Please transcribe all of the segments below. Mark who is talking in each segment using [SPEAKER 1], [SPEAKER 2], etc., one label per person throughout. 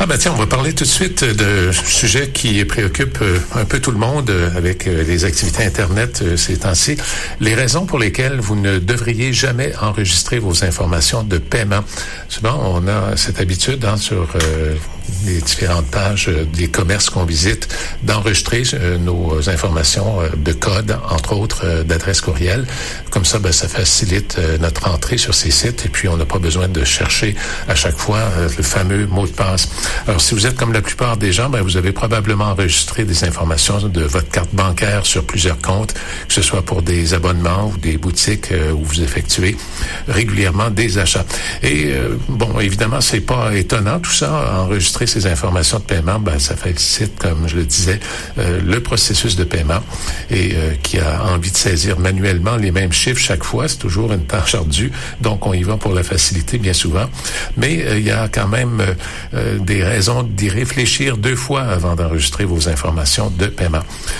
[SPEAKER 1] Ah ben tiens, on va parler tout de suite de sujet qui préoccupe un peu tout le monde avec les activités Internet ces temps-ci. Les raisons pour lesquelles vous ne devriez jamais enregistrer vos informations de paiement. Souvent, on a cette habitude sur les différentes pages des commerces qu'on visite d'enregistrer nos informations de code, entre autres d'adresse courriel. Comme ça, ça facilite notre entrée sur ces sites et puis on n'a pas besoin de chercher à chaque fois le fameux mot de passe. Alors, si vous êtes comme la plupart des gens, vous avez probablement enregistré des informations de votre carte bancaire sur plusieurs comptes, que ce soit pour des abonnements ou des boutiques où vous effectuez régulièrement des achats. Et évidemment, c'est pas étonnant tout ça, enregistrer ces informations de paiement, ça facilite, comme je le disais, le processus de paiement et qui a envie de saisir manuellement les mêmes chiffres chaque fois, c'est toujours une tâche ardue, donc on y va pour la facilité bien souvent. Mais il y a quand même des raisons d'y réfléchir 2 fois avant d'enregistrer vos informations de paiement.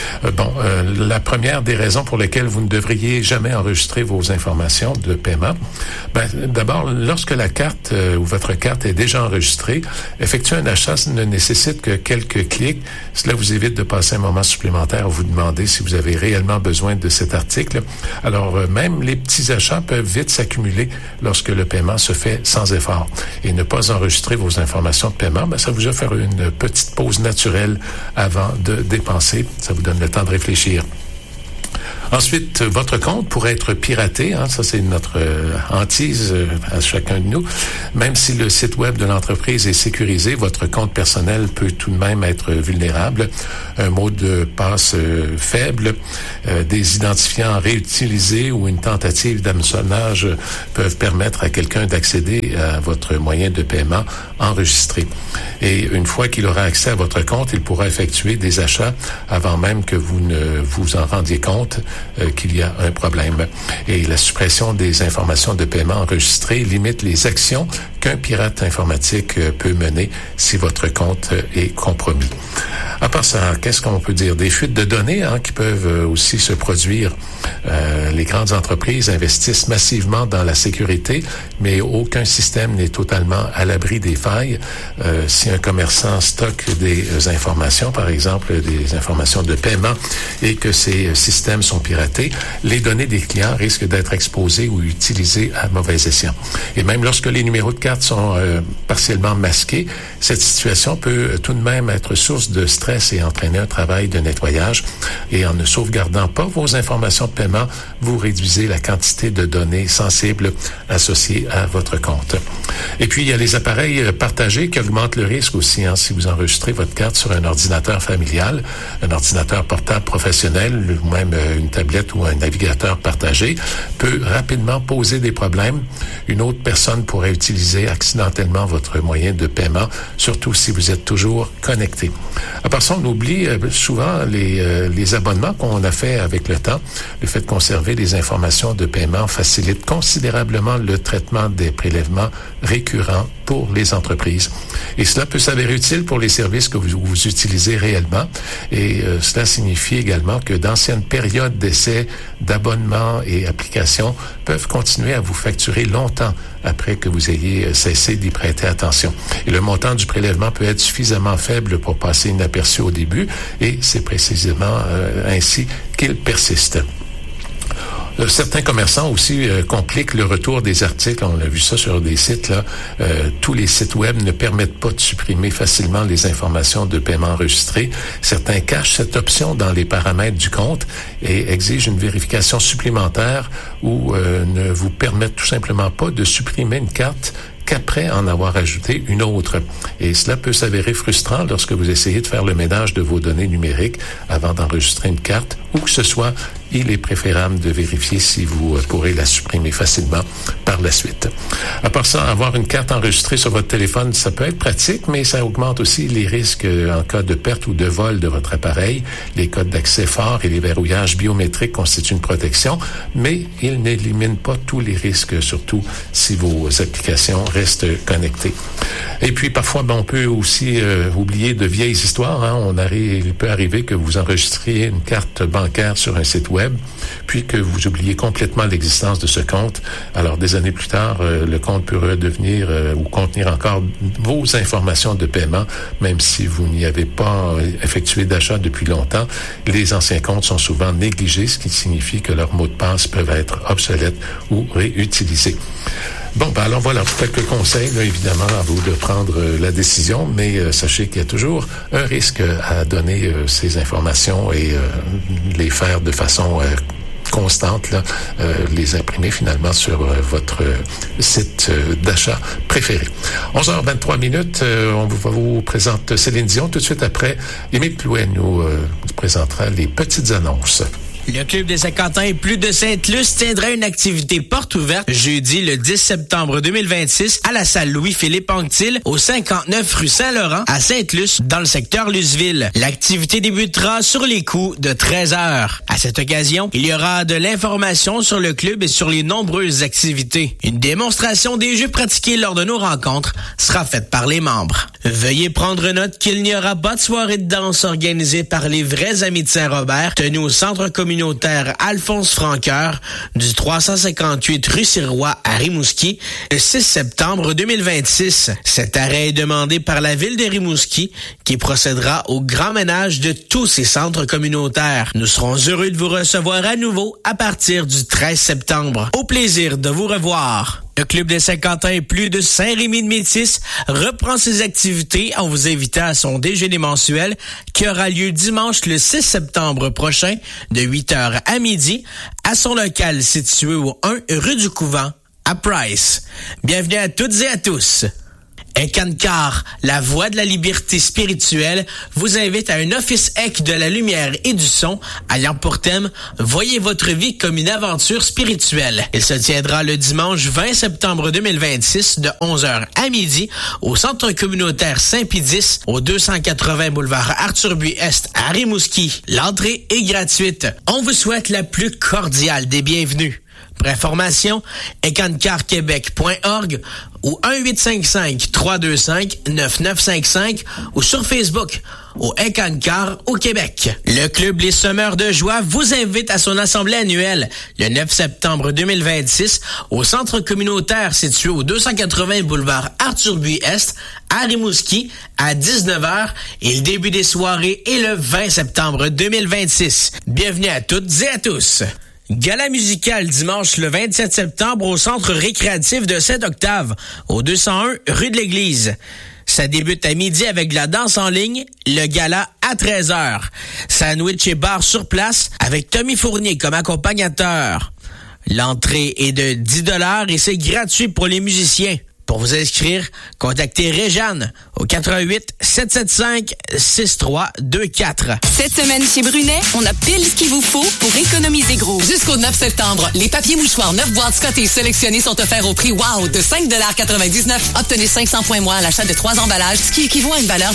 [SPEAKER 1] La première des raisons pour lesquelles vous ne devriez jamais enregistrer vos informations de paiement, d'abord, lorsque la carte ou votre carte est déjà enregistrée, effectuer un achat ne nécessite que quelques clics. Cela vous évite de passer un moment supplémentaire à vous demander si vous avez réellement besoin de cet article. Alors, même les petits achats peuvent vite s'accumuler lorsque le paiement se fait sans effort. Et ne pas enregistrer vos informations de paiement, ça vous offre une petite pause naturelle avant de dépenser. Ça vous donne le temps de réfléchir. Ensuite, votre compte pourrait être piraté. Ça, c'est notre hantise à chacun de nous. Même si le site web de l'entreprise est sécurisé, votre compte personnel peut tout de même être vulnérable. Un mot de passe faible, des identifiants réutilisés ou une tentative d'hameçonnage peuvent permettre à quelqu'un d'accéder à votre moyen de paiement enregistré. Et une fois qu'il aura accès à votre compte, il pourra effectuer des achats avant même que vous ne vous en rendiez compte qu'il y a un problème. Et la suppression des informations de paiement enregistrées limite les actions qu'un pirate informatique peut mener si votre compte est compromis. À part ça, qu'est-ce qu'on peut dire? Des fuites de données qui peuvent aussi se produire. Les grandes entreprises investissent massivement dans la sécurité, mais aucun système n'est totalement à l'abri des failles. Si un commerçant stocke des informations, par exemple des informations de paiement, et que ces systèmes sont piratés, les données des clients risquent d'être exposées ou utilisées à mauvais escient. Et même lorsque les numéros de carte sont partiellement masqués, cette situation peut tout de même être source de stress et entraîner un travail de nettoyage. Et en ne sauvegardant pas vos informations de paiement, vous réduisez la quantité de données sensibles associées à votre compte. Et puis, il y a les appareils partagés qui augmentent le risque aussi. Si vous enregistrez votre carte sur un ordinateur familial, un ordinateur portable professionnel, ou même une tablette ou un navigateur partagé, peut rapidement poser des problèmes. Une autre personne pourrait utiliser accidentellement votre moyen de paiement, surtout si vous êtes toujours connecté. À part ça, on oublie souvent les abonnements qu'on a fait avec le temps. Le fait de conserver des informations de paiement facilite considérablement le traitement des prélèvements récurrents pour les entreprises. Et cela peut s'avérer utile pour les services que vous utilisez réellement. Et cela signifie également que d'anciennes périodes d'essai, d'abonnements et applications peuvent continuer à vous facturer longtemps après que vous ayez cessé d'y prêter attention. Et le montant du prélèvement peut être suffisamment faible pour passer inaperçu au début, et c'est précisément ainsi qu'il persiste. Certains commerçants aussi compliquent le retour des articles. On a vu ça sur des sites. Tous les sites web ne permettent pas de supprimer facilement les informations de paiement enregistrées. Certains cachent cette option dans les paramètres du compte et exigent une vérification supplémentaire ou ne vous permettent tout simplement pas de supprimer une carte qu'après en avoir ajouté une autre. Et cela peut s'avérer frustrant lorsque vous essayez de faire le ménage de vos données numériques avant d'enregistrer une carte, ou que ce soit, il est préférable de vérifier si vous pourrez la supprimer facilement par la suite. À part ça, avoir une carte enregistrée sur votre téléphone, ça peut être pratique, mais ça augmente aussi les risques en cas de perte ou de vol de votre appareil. Les codes d'accès forts et les verrouillages biométriques constituent une protection, mais ils n'éliminent pas tous les risques, surtout si vos applications restent connectées. Et puis, parfois, on peut aussi oublier de vieilles histoires. Il peut arriver que vous enregistriez une carte bancaire sur un site web, puis que vous oubliez complètement l'existence de ce compte. Alors, des quelques années plus tard, le compte peut redevenir ou contenir encore vos informations de paiement, même si vous n'y avez pas effectué d'achat depuis longtemps. Les anciens comptes sont souvent négligés, ce qui signifie que leurs mots de passe peuvent être obsolètes ou réutilisés. Bon, ben alors voilà, quelques conseils, là, évidemment, à vous de prendre la décision, mais sachez qu'il y a toujours un risque à donner ces informations et les faire de façon constante, là, les imprimer finalement sur votre site d'achat préféré. 11h23, on vous présente Céline Dion. Tout de suite après, Émile Plouet nous présentera les petites annonces.
[SPEAKER 2] Le Club des 50 ans et plus de Sainte-Luce tiendra une activité porte ouverte jeudi le 10 septembre 2026 à la salle Louis-Philippe Anctil au 59 rue Saint-Laurent à Sainte-Luce dans le secteur Luceville. L'activité débutera sur les coups de 13h. À cette occasion, il y aura de l'information sur le club et sur les nombreuses activités. Une démonstration des jeux pratiqués lors de nos rencontres sera faite par les membres. Veuillez prendre note qu'il n'y aura pas de soirée de danse organisée par les vrais amis de Saint-Robert tenue au centre communautaire Alphonse Franqueur du 358 rue Sirois à Rimouski le 6 septembre 2026. Cet arrêt est demandé par la ville de Rimouski qui procédera au grand ménage de tous ces centres communautaires. Nous serons heureux de vous recevoir à nouveau à partir du 13 septembre. Au plaisir de vous revoir. Le Club des 50 ans et plus de Saint-Rémy-de-Métis reprend ses activités en vous invitant à son déjeuner mensuel qui aura lieu dimanche le 6 septembre prochain de 8h à midi à son local situé au 1 rue du Couvent à Price. Bienvenue à toutes et à tous. Ekankar, la voix de la liberté spirituelle, vous invite à un office EC de la lumière et du son, ayant pour thème « Voyez votre vie comme une aventure spirituelle ». Il se tiendra le dimanche 20 septembre 2026 de 11h à midi au centre communautaire Saint-Pédis au 280 boulevard Arthur-Buis-Est à Rimouski. L'entrée est gratuite. On vous souhaite la plus cordiale des bienvenues. Pour information, ekankarquebec.org ou 1-855-325-9955 ou sur Facebook au Ekankar au Québec. Le Club Les Semeurs de Joie vous invite à son assemblée annuelle le 9 septembre 2026 au centre communautaire situé au 280 boulevard Arthur-Buis-Est à Rimouski à 19h et le début des soirées est le 20 septembre 2026. Bienvenue à toutes et à tous. Gala musical dimanche le 27 septembre au centre récréatif de Saint-Octave, au 201 rue de l'Église. Ça débute à midi avec de la danse en ligne, le gala à 13h. Sandwich et bar sur place avec Tommy Fournier comme accompagnateur. L'entrée est de 10$ et c'est gratuit pour les musiciens. Pour vous inscrire, contactez Réjeanne au 88 775 6324.
[SPEAKER 3] Cette semaine chez Brunet, on a pile ce qu'il vous faut pour économiser gros.
[SPEAKER 4] Jusqu'au 9 septembre, les papiers mouchoirs 9 boîtes Scott et sélectionnés sont offerts au prix WOW de 5,99 $. Obtenez 500 points moins à l'achat de 3 emballages, ce qui équivaut à une valeur